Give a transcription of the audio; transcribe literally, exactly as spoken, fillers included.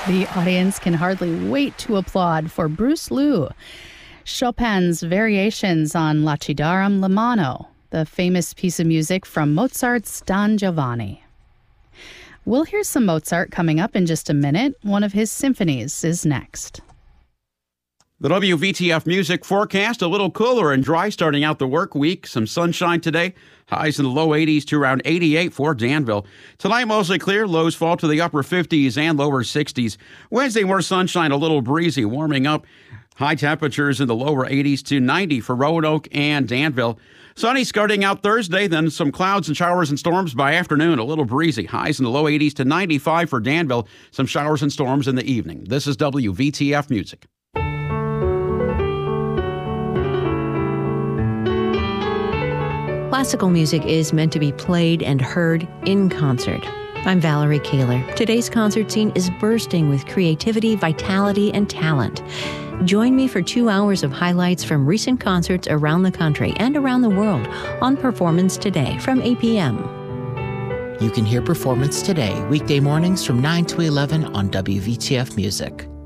The audience can hardly wait to applaud for Bruce Liu, Chopin's variations on Lacidarum Lamano, the famous piece of music from Mozart's Don Giovanni. We'll hear some Mozart coming up in just a minute. One of his symphonies is next. The W V T F music forecast, a little cooler and dry starting out the work week. Some sunshine today. Highs in the low eighties to around eighty-eight for Danville. Tonight, mostly clear. Lows fall to the upper fifties and lower sixties. Wednesday, more sunshine, a little breezy, warming up. High temperatures in the lower eighties to ninety for Roanoke and Danville. Sunny starting out Thursday, then some clouds and showers and storms by afternoon. A little breezy. Highs in the low eighties to ninety-five for Danville. Some showers and storms in the evening. This is W V T F Music. Classical music is meant to be played and heard in concert. I'm Valerie Kaler. Today's concert scene is bursting with creativity, vitality, and talent. Join me for two hours of highlights from recent concerts around the country and around the world on Performance Today from eight p.m. You can hear Performance Today weekday mornings from nine to eleven on W V T F Music.